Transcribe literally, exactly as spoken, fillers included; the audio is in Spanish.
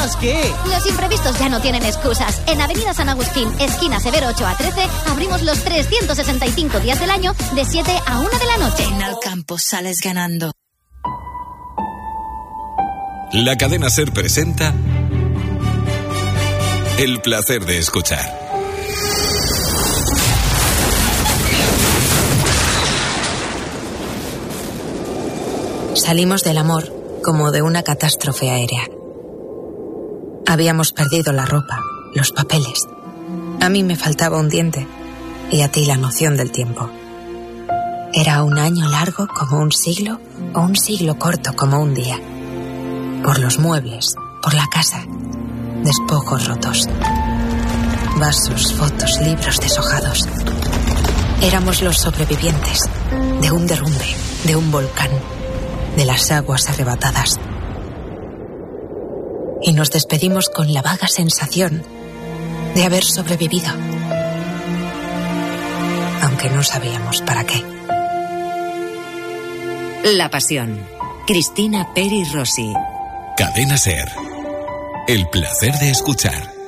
más qué. Los imprevistos ya no tienen excusas. En Avenida San Agustín, esquina Severo ocho a trece, abrimos los trescientos sesenta y cinco días del año de siete a una de la noche. En Alcampo sales ganando. La cadena SER presenta El placer de escuchar. Salimos del amor como de una catástrofe aérea. Habíamos perdido la ropa, los papeles. A mí me faltaba un diente y a ti la noción del tiempo. Era un año largo como un siglo o un siglo corto como un día. Por los muebles, por la casa, despojos rotos. Vasos, fotos, libros deshojados. Éramos los sobrevivientes de un derrumbe, de un volcán, de las aguas arrebatadas. Y nos despedimos con la vaga sensación de haber sobrevivido, aunque no sabíamos para qué. La pasión. Cristina Peri Rossi. Cadena SER. El placer de escuchar.